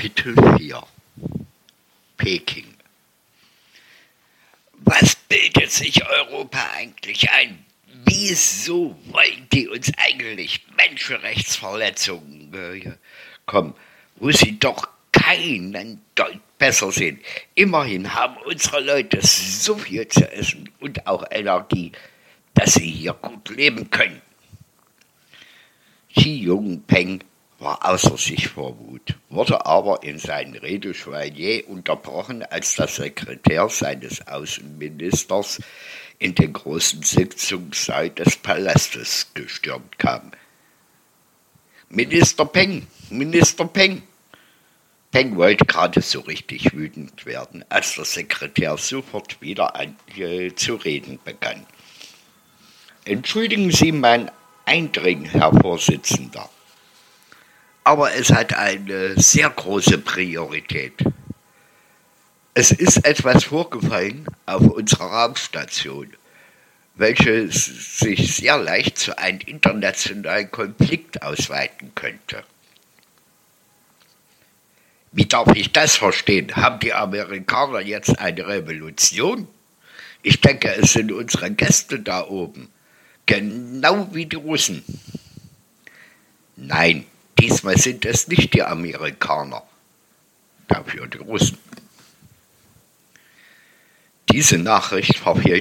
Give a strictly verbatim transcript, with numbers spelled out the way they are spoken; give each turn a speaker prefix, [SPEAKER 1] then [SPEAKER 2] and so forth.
[SPEAKER 1] Kapitel vier Peking. Was bildet sich Europa eigentlich ein? Wieso wollen die uns eigentlich Menschenrechtsverletzungen? Äh, komm, wo sie doch keinen Deut besser sehen. Immerhin haben unsere Leute so viel zu essen und auch Energie, dass sie hier gut leben können. Xi Jinping war außer sich vor Wut, wurde aber in seinen Redeschwall jäh unterbrochen, als der Sekretär seines Außenministers in den großen Sitzungssaal des Palastes gestürmt kam. »Minister Peng, Minister Peng!« Peng wollte gerade so richtig wütend werden, als der Sekretär sofort wieder an, äh, zu reden begann. »Entschuldigen Sie mein Eindringen, Herr Vorsitzender. Aber es hat eine sehr große Priorität. Es ist etwas vorgefallen auf unserer Raumstation, welches sich sehr leicht zu einem internationalen Konflikt ausweiten könnte.« Wie darf ich das verstehen? Haben die Amerikaner jetzt eine Revolution? Ich denke, es sind unsere Gäste da oben, genau wie die Russen. Nein, diesmal sind es nicht die Amerikaner, dafür die Russen. Diese Nachricht verfiel